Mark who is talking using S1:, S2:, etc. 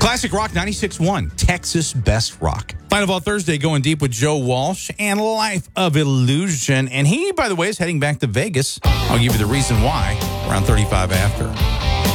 S1: Classic Rock 96.1, Texas Best Rock. Final Ball Thursday, going deep with Joe Walsh and Life of Illusion. And he, by the way, is heading back to Vegas. I'll give you the reason why around 35 after.